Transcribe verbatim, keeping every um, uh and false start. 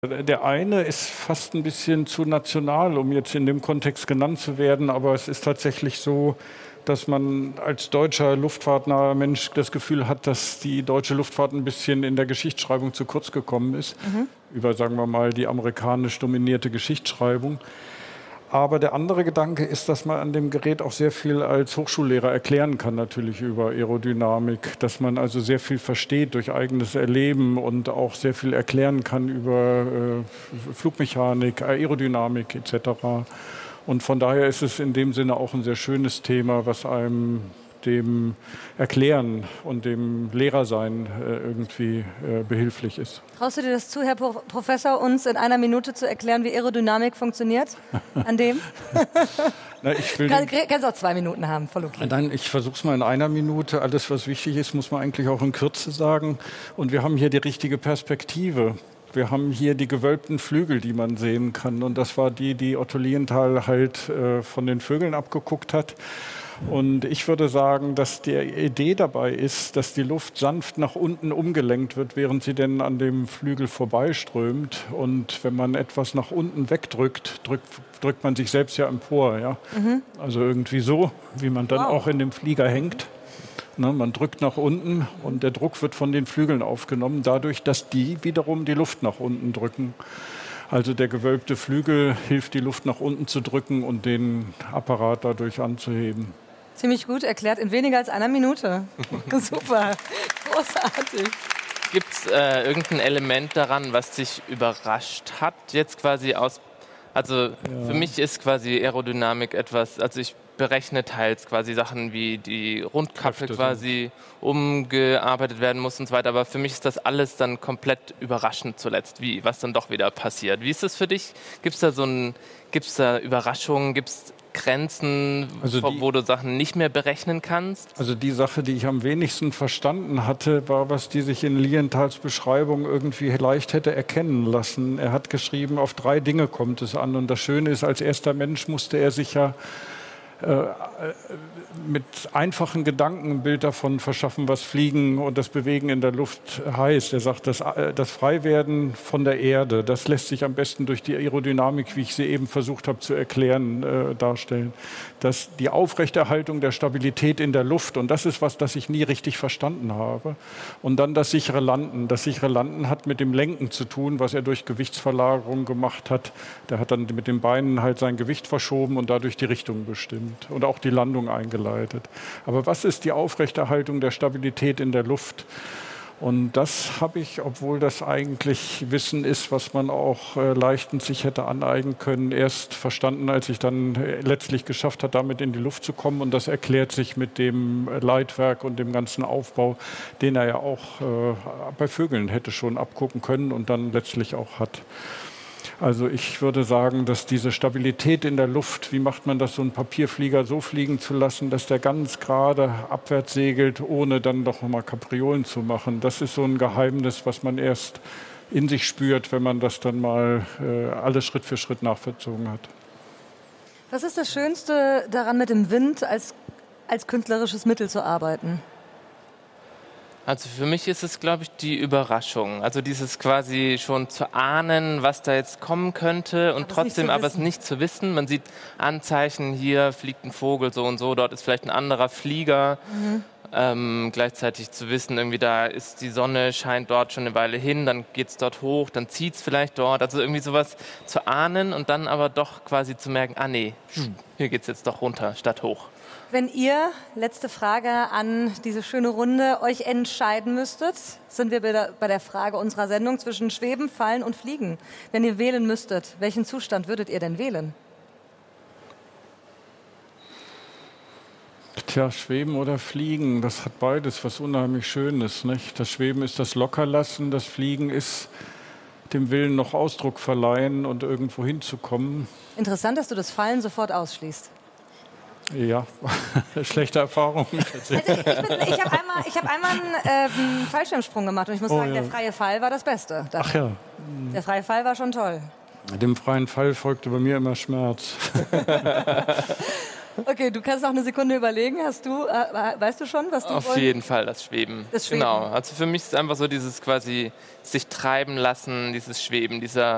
Der eine ist fast ein bisschen zu national, um jetzt in dem Kontext genannt zu werden, aber es ist tatsächlich so, dass man als deutscher luftfahrtnaher Mensch das Gefühl hat, dass die deutsche Luftfahrt ein bisschen in der Geschichtsschreibung zu kurz gekommen ist, mhm. über, sagen wir mal, die amerikanisch dominierte Geschichtsschreibung. Aber der andere Gedanke ist, dass man an dem Gerät auch sehr viel als Hochschullehrer erklären kann, natürlich über Aerodynamik, dass man also sehr viel versteht durch eigenes Erleben und auch sehr viel erklären kann über äh, Flugmechanik, Aerodynamik et cetera. Und von daher ist es in dem Sinne auch ein sehr schönes Thema, was einem dem Erklären und dem Lehrersein äh, irgendwie äh, behilflich ist. Traust du dir das zu, Herr Pro- Professor, uns in einer Minute zu erklären, wie Aerodynamik funktioniert? An dem? Na, ich will Kann, kannst auch zwei Minuten haben, voll okay. Nein, ich versuche es mal in einer Minute. Alles, was wichtig ist, muss man eigentlich auch in Kürze sagen. Und wir haben hier die richtige Perspektive. Wir haben hier die gewölbten Flügel, die man sehen kann. Und das war die, die Otto Lilienthal halt äh, von den Vögeln abgeguckt hat. Und ich würde sagen, dass die Idee dabei ist, dass die Luft sanft nach unten umgelenkt wird, während sie denn an dem Flügel vorbeiströmt. Und wenn man etwas nach unten wegdrückt, drückt, drückt man sich selbst ja empor. Ja? Mhm. Also irgendwie so, wie man dann wow. auch in dem Flieger hängt. Ne, man drückt nach unten und der Druck wird von den Flügeln aufgenommen, dadurch, dass die wiederum die Luft nach unten drücken. Also der gewölbte Flügel hilft, die Luft nach unten zu drücken und den Apparat dadurch anzuheben. Ziemlich gut erklärt, in weniger als einer Minute. Super, großartig. Gibt es äh, irgendein Element daran, was dich überrascht hat, jetzt quasi aus... Also ja. Für mich ist quasi Aerodynamik etwas, also ich berechne teils quasi Sachen wie die Rundkappe Kräfte quasi sind. umgearbeitet werden muss und so weiter, aber für mich ist das alles dann komplett überraschend zuletzt, wie, was dann doch wieder passiert. Wie ist das für dich? Gibt es da so ein, gibt's da Überraschungen, gibt es Grenzen, also die, wo du Sachen nicht mehr berechnen kannst? Also die Sache, die ich am wenigsten verstanden hatte, war, was die sich in Lilienthals Beschreibung irgendwie leicht hätte erkennen lassen. Er hat geschrieben, auf drei Dinge kommt es an. Und das Schöne ist, als erster Mensch musste er sich ja äh, mit einfachen Gedanken ein Bild davon verschaffen, was Fliegen und das Bewegen in der Luft heißt. Er sagt, das, das Freiwerden von der Erde, das lässt sich am besten durch die Aerodynamik, wie ich sie eben versucht habe zu erklären, äh, darstellen. Dass die Aufrechterhaltung der Stabilität in der Luft, und das ist was, das ich nie richtig verstanden habe. Und dann das sichere Landen. Das sichere Landen hat mit dem Lenken zu tun, was er durch Gewichtsverlagerung gemacht hat. Der hat dann mit den Beinen halt sein Gewicht verschoben und dadurch die Richtung bestimmt und auch die Landung eingeleitet. Aber was ist die Aufrechterhaltung der Stabilität in der Luft? Und das habe ich, obwohl das eigentlich Wissen ist, was man auch äh, leichtens sich hätte aneignen können, erst verstanden, als ich dann äh, letztlich geschafft habe, damit in die Luft zu kommen. Und das erklärt sich mit dem Leitwerk und dem ganzen Aufbau, den er ja auch äh, bei Vögeln hätte schon abgucken können und dann letztlich auch hat. Also ich würde sagen, dass diese Stabilität in der Luft, wie macht man das, so einen Papierflieger so fliegen zu lassen, dass der ganz gerade abwärts segelt, ohne dann doch nochmal Kapriolen zu machen. Das ist so ein Geheimnis, was man erst in sich spürt, wenn man das dann mal äh, alles Schritt für Schritt nachvollzogen hat. Was ist das Schönste daran, mit dem Wind als, als künstlerisches Mittel zu arbeiten? Also für mich ist es, glaube ich, die Überraschung. Also dieses quasi schon zu ahnen, was da jetzt kommen könnte und aber trotzdem aber es nicht zu wissen. Man sieht Anzeichen, hier fliegt ein Vogel so und so, dort ist vielleicht ein anderer Flieger. Mhm. Ähm, gleichzeitig zu wissen, irgendwie da ist die Sonne, scheint dort schon eine Weile hin, dann geht es dort hoch, dann zieht es vielleicht dort. Also irgendwie sowas zu ahnen und dann aber doch quasi zu merken, ah nee, hier geht es jetzt doch runter statt hoch. Wenn ihr, letzte Frage an diese schöne Runde, euch entscheiden müsstet, sind wir bei der Frage unserer Sendung zwischen Schweben, Fallen und Fliegen. Wenn ihr wählen müsstet, welchen Zustand würdet ihr denn wählen? Tja, Schweben oder Fliegen, das hat beides was unheimlich Schönes, nicht? Das Schweben ist das Lockerlassen, das Fliegen ist dem Willen noch Ausdruck verleihen und irgendwo hinzukommen. Interessant, dass du das Fallen sofort ausschließt. Ja, schlechte Erfahrung. Also ich ich habe einmal, ich hab einmal einen ähm, Fallschirmsprung gemacht und ich muss oh, sagen, ja. der freie Fall war das Beste. Das Ach ja. Der freie Fall war schon toll. Dem freien Fall folgte bei mir immer Schmerz. Okay, du kannst noch eine Sekunde überlegen. Hast du, äh, weißt du schon, was du Auf wollen? jeden Fall das Schweben. das Schweben. Genau. Also für mich ist es einfach so dieses quasi sich treiben lassen, dieses Schweben, dieser